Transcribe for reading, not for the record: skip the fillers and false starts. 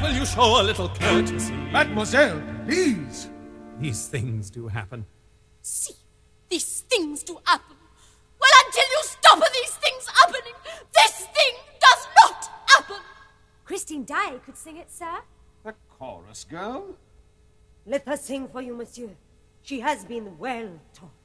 will you show a little courtesy? Mademoiselle, please. These things do happen. See, these things do happen. Well, until you stop these things happening, this thing does not happen. Christine Daae could sing it, sir. The chorus girl? Let her sing for you, monsieur. She has been well taught.